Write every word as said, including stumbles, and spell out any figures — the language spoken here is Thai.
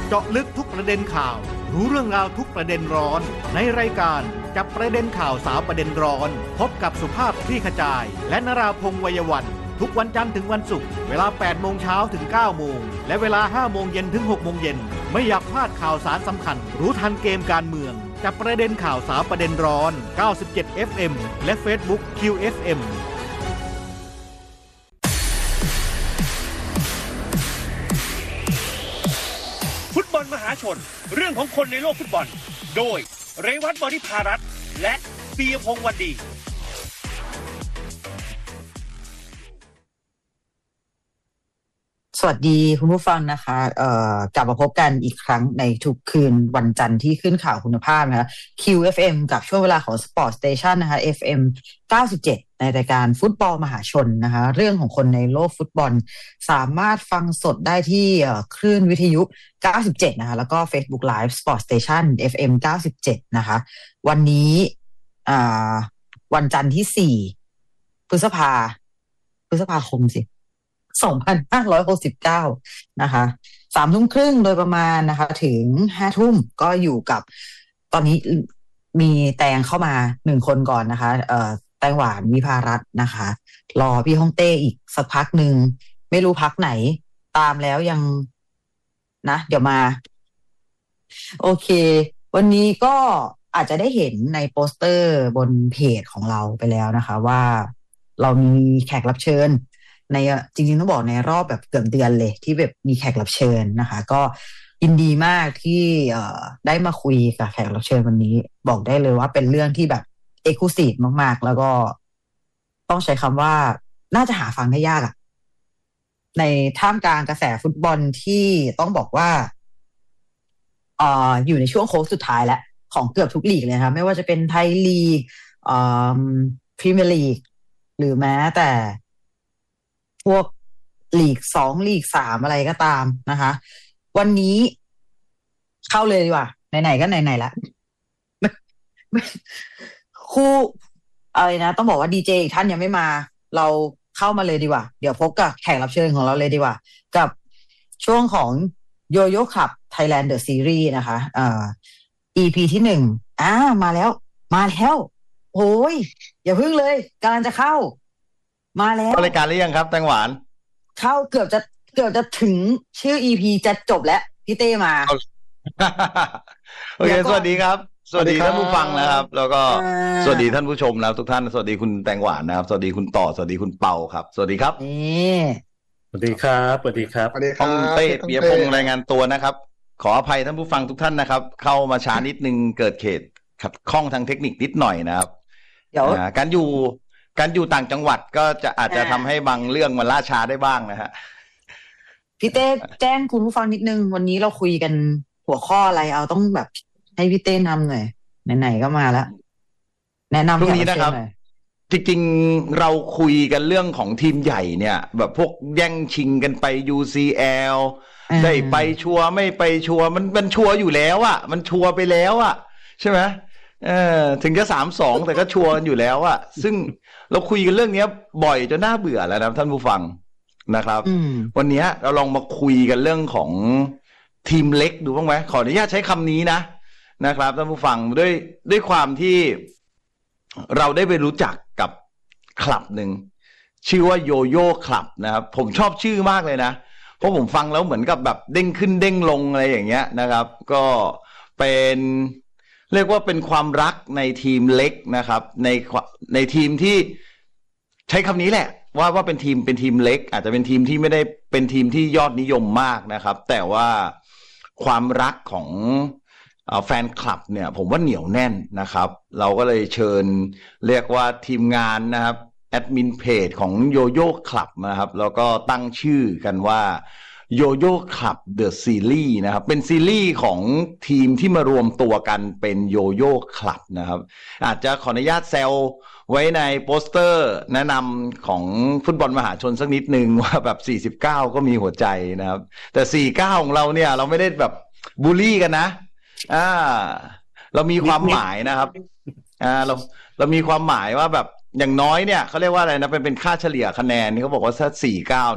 เจาะลึกทุกประเด็นข่าวรู้เรื่องราวทุกประเด็นร้อนในรายการจับประเด็นข่าวสาวประเด็นร้อนพบกับสุภาพคลี่ขจายและนราพงษ์วัยวันทุกวันจันทร์ถึงวันศุกร์เวลาแปดโมงเช้าถึงเก้าโมงและเวลาห้าโมงเย็นถึงหกโมงเย็นไม่อยากพลาดข่าวสารสำคัญรู้ทันเกมการเมืองจับประเด็นข่าวสาวประเด็นร้อนเก้าสิบเจ็ด เอฟ เอ็ม และ Facebook คิว เอฟ เอ็มฟุตบอลมหาชนเรื่องของคนในโลกฟุตบอลโดยเรวัต บริภารัตน์และปียพงษ์วันดีสวัสดีคุณผู้ฟังนะคะเอ่อกลับมาพบกันอีกครั้งในทุกคืนวันจันทร์ที่ขึ้นข่าวคุณภาพนะคะ คิว เอฟ เอ็ม กับช่วงเวลาของ Sport Station นะคะ เอฟ เอ็ม เก้าสิบเจ็ด ในรายการฟุตบอลมหาชนนะคะเรื่องของคนในโลกฟุตบอลสามารถฟังสดได้ที่คลื่นวิทยุเก้าสิบเจ็ดนะคะแล้วก็ Facebook Live Sport Station เอฟ เอ็ม เก้าสิบเจ็ดนะคะวันนี้อ่าวันจันทร์ที่สี่พฤษภาพฤษภาคมสิสองพันห้าร้อยหกสิบเก้านะคะสามทุ่มครึ่งโดยประมาณนะคะถึงห้าทุ่มก็อยู่กับตอนนี้มีแตงเข้ามาหนึ่งคนก่อนนะคะเอ่อแตงหวานวิภารัตน์นะคะรอพี่ฮ่องเต้อีกสักพักหนึ่งไม่รู้พักไหนตามแล้วยังนะเดี๋ยวมาโอเควันนี้ก็อาจจะได้เห็นในโปสเตอร์บนเพจของเราไปแล้วนะคะว่าเรามีแขกรับเชิญในจริงๆต้องบอกในรอบแบบเกือบเดือนเลยที่แบบมีแขกรับเชิญนะคะก็ยินดีมากที่เอ่อได้มาคุยกับแขกรับเชิญวันนี้บอกได้เลยว่าเป็นเรื่องที่แบบเอกลูซีฟมากๆแล้วก็ต้องใช้คำว่าน่าจะหาฟังได้ยากอะในท่ามกลางกระแสฟุตบอลที่ต้องบอกว่าเอ่ออยู่ในช่วงโค้งสุดท้ายแล้วของเกือบทุกลีกเลยนะคะไม่ว่าจะเป็นไทยลีกเอ่อพรีเมียร์ลีกหรือแม้แต่พวกลีกสองลีกสามอะไรก็ตามนะคะวันนี้เข้าเลยดีกว่าไหนๆก็ไหนๆละคู่อะไรนะต้องบอกว่าดีเจอีกท่านยังไม่มาเราเข้ามาเลยดีกว่าเดี๋ยวพบกับแขกรับเชิญของเราเลยดีกว่ากับช่วงของโยโย่คลับ Thailand The Series นะคะเอ่อ อี พี ที่หนึ่งอ่ามาแล้วมาแล้วโอ้ยอย่าพึ่งเลยกำลังจะเข้ามาแล้วรายการหรือยังครับแตงหวานเข้าเกือบจะเกือบจะถึงชื่อ อี พี จะจบแล้วพี่เต้มาโอเคสวัสดีครับสวัสดีท่านผู้ฟังนะครับแล้วก็สวัสดีท่านผู้ชมนะทุกท่านสวัสดีคุณแตงหวานนะครับสวัสดีคุณต่อสวัสดีคุณเปาครับสวัสดีครับนี่สวัสดีครับสวัสดีครับต้องเต้เปียพงษ์รายงานตัวนะครับขออภัยท่านผู้ฟังทุกท่านนะครับเข้ามาช้านิดนึงเกิดเหตุขัดข้องทางเทคนิคนิดหน่อยนะครับเดี๋ยวการอยู่การอยู่ต่างจังหวัดก็จะอาจจะทำให้บางเรื่องมันล่าช้าได้บ้างนะฮะพี่เต้แจ้งคุณผู้ฟังนิดนึงวันนี้เราคุยกันหัวข้ออะไรเอาต้องแบบให้พี่เต้นำหน่อยไหนๆก็มาแล้วแนะนำตรงนี้นะครับจริงๆเราคุยกันเรื่องของทีมใหญ่เนี่ยแบบพวกแย่งชิงกันไป ยู ซี แอล ได้ไปชัวร์ไม่ไปชัวร์มันมันชัวร์อยู่แล้วอ่ะมันชัวร์ไปแล้วอ่ะใช่ไหมเออถึงจะ สามสอง แต่ก็ชัวร์กันอยู่แล้วอ่ะซึ่งเราคุยกันเรื่องนี้บ่อยจนน่าเบื่อแล้วนะท่านผู้ฟังนะครับวันนี้เราลองมาคุยกันเรื่องของทีมเล็กดูบ้างไหมขออนุญาตใช้คำนี้นะนะครับท่านผู้ฟังด้วยด้วยความที่เราได้ไปรู้จักกับคลับหนึ่งชื่อว่าโยโย่คลับนะครับผมชอบชื่อมากเลยนะเพราะผมฟังแล้วเหมือนกับแบบเด้งขึ้นเด้งลงอะไรอย่างเงี้ยนะครับก็เป็นเรียกว่าเป็นความรักในทีมเล็กนะครับในในทีมที่ใช้คำนี้แหละว่าว่าเป็นทีมเป็นทีมเล็กอาจจะเป็นทีมที่ไม่ได้เป็นทีมที่ยอดนิยมมากนะครับแต่ว่าความรักของแฟนคลับเนี่ยผมว่าเหนียวแน่นนะครับเราก็เลยเชิญเรียกว่าทีมงานนะครับแอดมินเพจของโยโย่คลับนะครับแล้วก็ตั้งชื่อกันว่าโยโย่คลับเดอะซีรีส์นะครับเป็นซีรีส์ของทีมที่มารวมตัวกันเป็นโยโย่คลับนะครับอาจจะขออนุญาตแซวไว้ในโปสเตอร์แนะนำของฟุตบอลมหาชนสักนิดนึงว่าแบบสี่สิบเก้าก็มีหัวใจนะครับแต่สี่สิบเก้าของเราเนี่ยเราไม่ได้แบบบูลลี่กันนะอ่าเรามีความหมายนะครับอ่าเราเรามีความหมายว่าแบบอย่างน้อยเนี่ยเขาเรียกว่าอะไรนะเป็นเป็นค่าเฉลี่ยคะแนนนี่เขาบอกว่าถ้าสี่สิบเก้า